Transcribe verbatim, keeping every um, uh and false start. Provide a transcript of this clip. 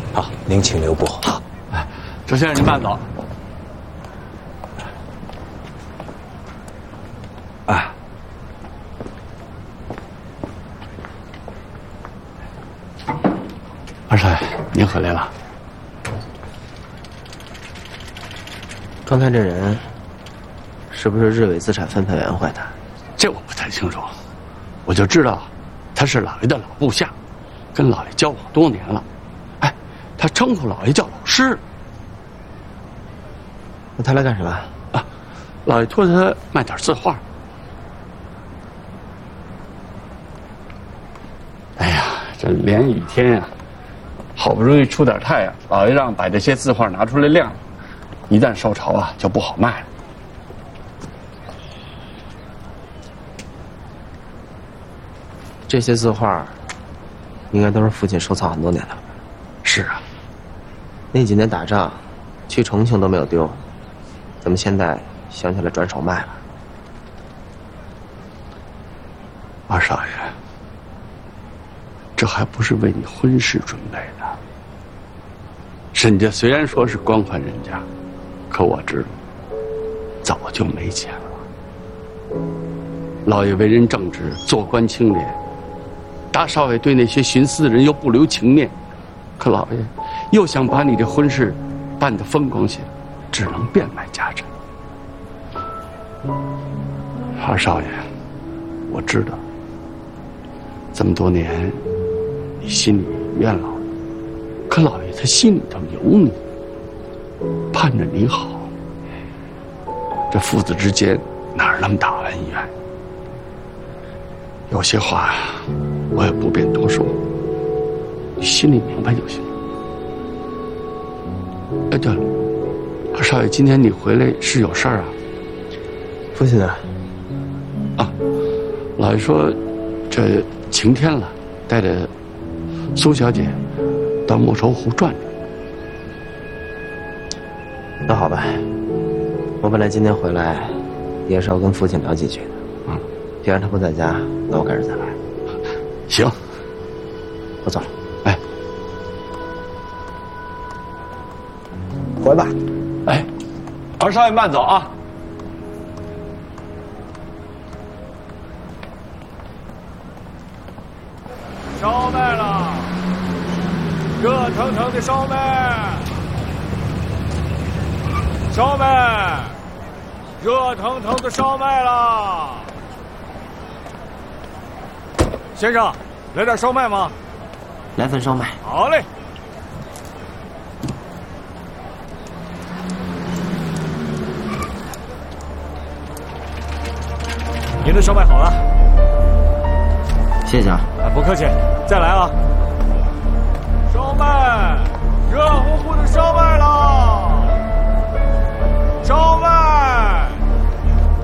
好，您请留步。 好，哎，周先生您慢走。哎，二少爷，您回来了。 刚才这人，是不是日伪资产分配委员会的？ 这我不太清楚，我就知道，他是老爷的老部下，跟老爷交往多年了。哎，他称呼老爷叫老师。 那他来干什么？ 啊，老爷托他卖点字画。哎呀，这连雨天呀、啊，好不容易出点太阳，老爷让把这些字画拿出来晾，一旦受潮啊，就不好卖了。 这些字画，应该都是父亲收藏很多年的。 是啊， 那几年打仗，去重庆都没有丢，怎么现在想起来转手卖了？ 二少爷，这还不是为你婚事准备的。沈家虽然说是官宦人家，可我知道，早就没钱了。老爷为人正直，做官清廉，大少爷对那些徇私的人又不留情面，可老爷又想把你这婚事办得风光些，只能变卖家产。二少爷，我知道，这么多年，你心里怨老爷，可老爷他心里头有你，盼着你好。这父子之间哪儿那么大恩怨？有些话我也不便多说，你心里明白就行。哎，对了，二少爷，今天你回来是有事儿啊？ 父亲呢？ 啊，老爷说，这晴天了，带着苏小姐到莫愁湖转转。 那好吧，我本来今天回来，也是要跟父亲聊几句的。 嗯， 既然他不在家，那我改日再来。 行， 我走了。 哎， 回吧。 哎，二少爷慢走啊。 烧麦了，热腾腾的烧麦，烧麦，热腾腾的烧麦了。先生，来点烧麦吗？ 来份烧麦。 好嘞。您的烧麦好了。 谢谢啊。 啊，不客气，再来啊。